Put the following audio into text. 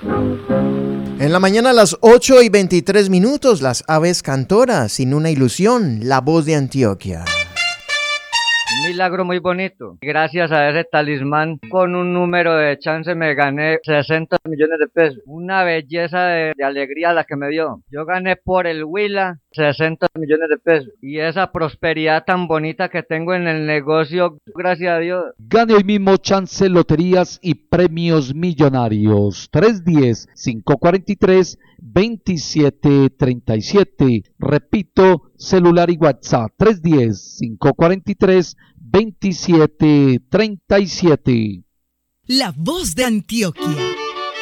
En la mañana a las 8:23, las aves cantoras, sin una ilusión, la voz de Antioquia. Un milagro muy bonito. Gracias a ese talismán, con un número de chance me gané 60 millones de pesos. Una belleza de alegría la que me dio. Yo gané por el Huila 60 millones de pesos. Y esa prosperidad tan bonita que tengo en el negocio, gracias a Dios. Gane hoy mismo chance, loterías y premios millonarios. 310-543-2737. Repito, celular y WhatsApp. 310-543-2737. La voz de Antioquia.